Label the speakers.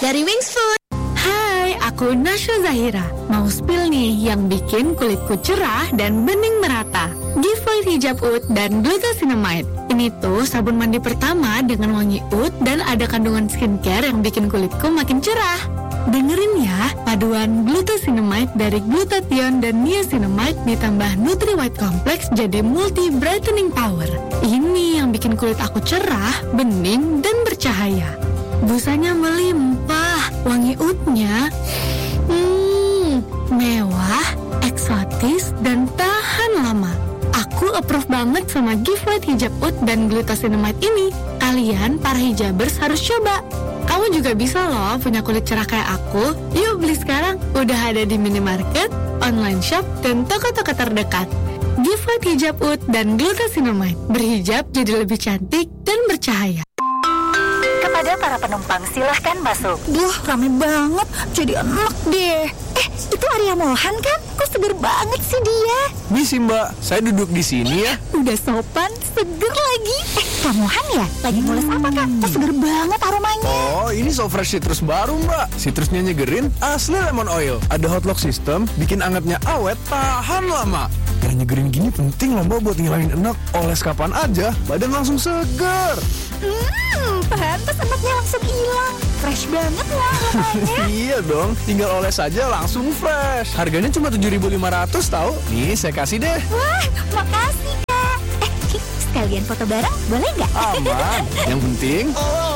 Speaker 1: dari Wings Food.
Speaker 2: Hai, aku Nasya Zahira. Mau spill nih yang bikin kulitku cerah dan bening merata. Giveaway hijab oud dan glucosinamide. Ini tuh sabun mandi pertama dengan wangi oud dan ada kandungan skincare yang bikin kulitku makin cerah. Dengerin ya, paduan glucosinamide dari glutathione dan niacinamide ditambah Nutri White Complex jadi multi brightening power. Ini yang bikin kulit aku cerah, bening, dan bercahaya. Busanya melimpah, wangi oudnya mewah, eksotis, dan tahan lama. Aku approve banget sama giveaway hijab oud dan glucosinamide ini. Kalian para hijabers harus coba. Kamu juga bisa loh punya kulit cerah kayak aku. Yuk beli sekarang, udah ada di minimarket, online shop, dan toko-toko terdekat. Giveaway hijab oud dan glucosinamide. Berhijab jadi lebih cantik dan bercahaya.
Speaker 3: Kepada para penumpang silahkan masuk.
Speaker 4: Duh, rame banget, jadi enak deh. Itu Arya Mohan kan? Kok seger banget sih dia?
Speaker 5: Misi mbak, saya duduk di sini ya.
Speaker 4: Udah sopan, seger lagi. Kak Mohan ya? Lagi mules apa Kak? Kok seger banget aromanya?
Speaker 5: Oh, ini so fresh citrus baru mbak. Citrusnya nyegerin, asli lemon oil. Ada hot lock system, bikin angetnya awet, tahan lama. Yang nyegerin gini penting loh mbak buat ngilangin enak. Oles kapan aja, badan langsung seger.
Speaker 4: Pantes enaknya langsung hilang. Fresh banget lah aromanya.
Speaker 5: Iya dong, tinggal oles aja langsung fresh. Harganya cuma 7.500 tahu. Nih saya kasih deh.
Speaker 4: Wah, makasih Kak. Sekalian foto bareng, boleh nggak?
Speaker 5: Aman, yang penting